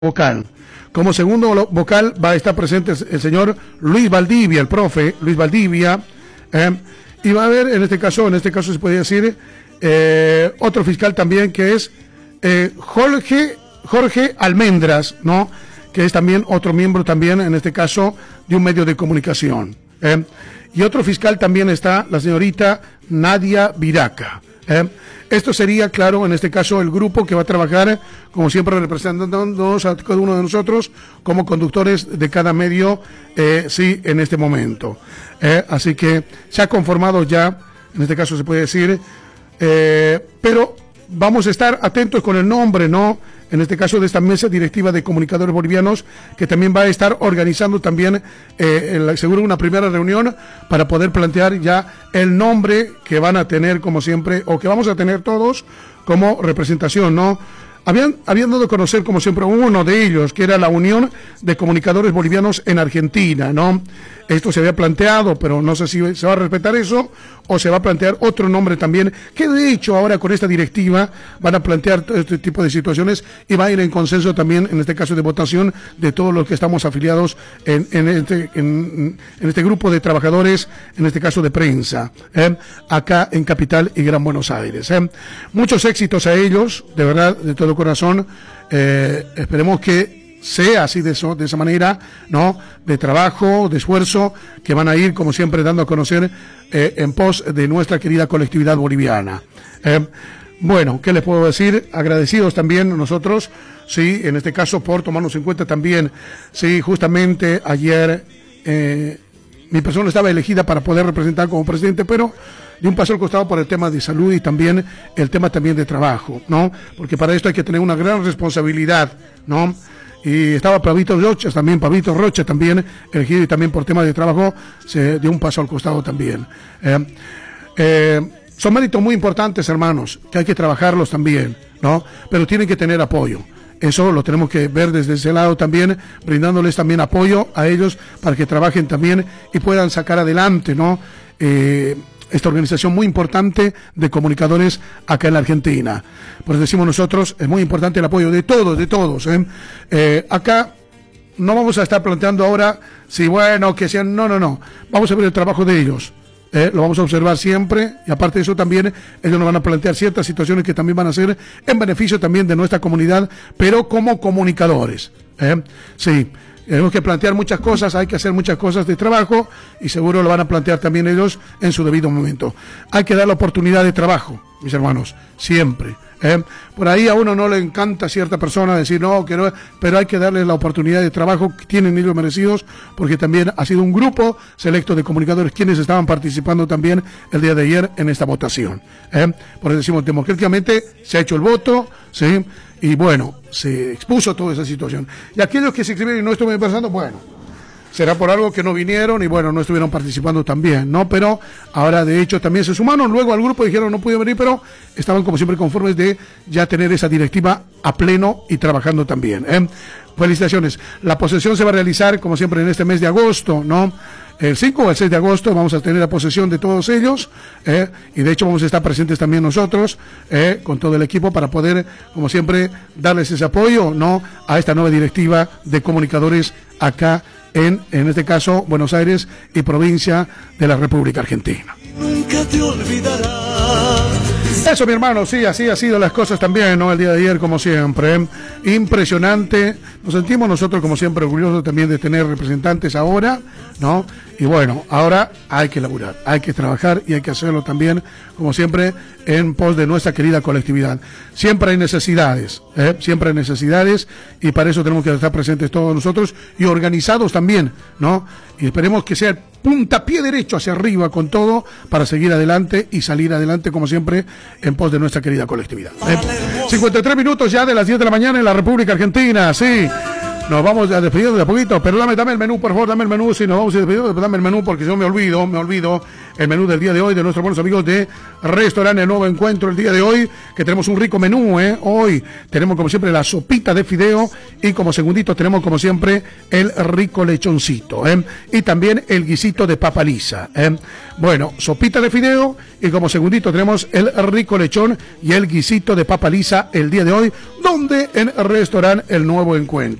vocal. Como segundo vocal va a estar presente el señor Luis Valdivia, el profe Luis Valdivia, y va a haber en este caso se podría decir otro fiscal también que es Jorge Almendras, ¿no? Que es también otro miembro también en este caso de un medio de comunicación. Y otro fiscal también está la señorita Nadia Viraca. Esto sería, claro, en este caso el grupo que va a trabajar, como siempre, representándonos a cada uno de nosotros como conductores de cada medio, sí, en este momento. Así que se ha conformado ya, en este caso se puede decir, pero vamos a estar atentos con el nombre, ¿no? En este caso de esta mesa directiva de comunicadores bolivianos, que también va a estar organizando también, seguro, una primera reunión para poder plantear ya el nombre que van a tener, como siempre, o que vamos a tener todos como representación, ¿no? Habían dado a conocer, como siempre, uno de ellos, que era la Unión de Comunicadores Bolivianos en Argentina, ¿no? Esto se había planteado, pero no sé si se va a respetar eso o se va a plantear otro nombre también, que de hecho ahora con esta directiva van a plantear todo este tipo de situaciones y va a ir en consenso también, en este caso de votación, de todos los que estamos afiliados en este grupo de trabajadores, en este caso de prensa, acá en Capital y Gran Buenos Aires. Muchos éxitos a ellos, de verdad, de todo corazón. Esperemos que sea así de esa manera, ¿no? De trabajo, de esfuerzo, que van a ir, como siempre, dando a conocer en pos de nuestra querida colectividad boliviana. Bueno, ¿qué les puedo decir? Agradecidos también nosotros, sí, en este caso por tomarnos en cuenta también, sí, justamente ayer mi persona estaba elegida para poder representar como presidente, pero de un paso al costado por el tema de salud y también el tema también de trabajo, ¿no? Porque para esto hay que tener una gran responsabilidad, ¿no? Y estaba Pavito Rocha también, elegido, y también por temas de trabajo se dio un paso al costado también. Son méritos muy importantes, hermanos, que hay que trabajarlos también, ¿no? Pero tienen que tener apoyo. Eso lo tenemos que ver desde ese lado también, brindándoles también apoyo a ellos para que trabajen también y puedan sacar adelante, ¿no? Esta organización muy importante de comunicadores acá en la Argentina. Por eso decimos nosotros, es muy importante el apoyo de todos. Acá no vamos a estar planteando ahora si bueno, que sean, no. Vamos a ver el trabajo de ellos. Lo vamos a observar siempre, y aparte de eso también ellos nos van a plantear ciertas situaciones que también van a ser en beneficio también de nuestra comunidad, pero como comunicadores. Sí. Tenemos que plantear muchas cosas, hay que hacer muchas cosas de trabajo y seguro lo van a plantear también ellos en su debido momento. Hay que dar la oportunidad de trabajo, mis hermanos, siempre. Por ahí a uno no le encanta a cierta persona decir no, que no, pero hay que darles la oportunidad de trabajo que tienen ellos merecidos, porque también ha sido un grupo selecto de comunicadores quienes estaban participando también el día de ayer en esta votación. Por eso decimos, democráticamente se ha hecho el voto, ¿sí? Y bueno, se expuso toda esa situación. Y aquellos que se inscribieron y no estuvieron pasando, bueno, será por algo que no vinieron y bueno, no estuvieron participando también, ¿no? Pero ahora de hecho también se sumaron luego al grupo y dijeron no pudieron venir, pero estaban como siempre conformes de ya tener esa directiva a pleno y trabajando también. Felicitaciones. La posesión se va a realizar como siempre en este mes de agosto, ¿no? El 5 o el 6 de agosto vamos a tener la posesión de todos ellos, y de hecho vamos a estar presentes también nosotros, con todo el equipo para poder, como siempre, darles ese apoyo, ¿no? A esta nueva directiva de comunicadores acá en este caso, Buenos Aires y provincia de la República Argentina. Nunca te olvidarás. Eso, mi hermano, sí, así ha sido las cosas también, ¿no? El día de ayer, como siempre, impresionante. Nos sentimos nosotros, como siempre, orgullosos también de tener representantes ahora, ¿no? Y bueno, ahora hay que laburar, hay que trabajar y hay que hacerlo también, como siempre, en pos de nuestra querida colectividad. Siempre hay necesidades, y para eso tenemos que estar presentes todos nosotros y organizados también, ¿no? Y esperemos que sea puntapié derecho hacia arriba con todo para seguir adelante y salir adelante, como siempre, en pos de nuestra querida colectividad. 53 minutos ya de las 10 de la mañana en la República Argentina, sí. nos vamos a despedir de a poquito, pero dame el menú, por favor, dame el menú, si nos vamos a despedir, dame el menú, porque si no me olvido el menú del día de hoy, de nuestros buenos amigos de Restaurante El Nuevo Encuentro, el día de hoy, que tenemos un rico menú, hoy tenemos como siempre la sopita de fideo, y como segundito tenemos como siempre el rico lechoncito, y también el guisito de papa lisa, bueno, sopita de fideo, y como segundito tenemos el rico lechón y el guisito de papa lisa el día de hoy, donde en Restaurante El Nuevo Encuentro.